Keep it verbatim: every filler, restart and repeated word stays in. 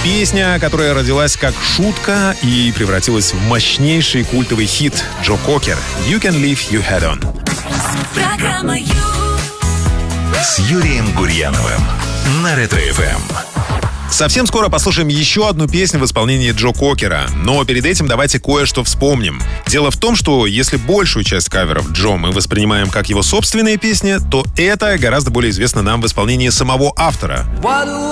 Песня, которая родилась как шутка и превратилась в мощнейший культовый хит Джо Кокер «You Can Leave Your Head On». Программа «Ю» с Юрием Гурьяновым на Ретро-эф эм. Совсем скоро послушаем еще одну песню в исполнении Джо Кокера, но перед этим давайте кое-что вспомним. Дело в том, что если большую часть каверов Джо мы воспринимаем как его собственные песни, то это гораздо более известно нам в исполнении самого автора.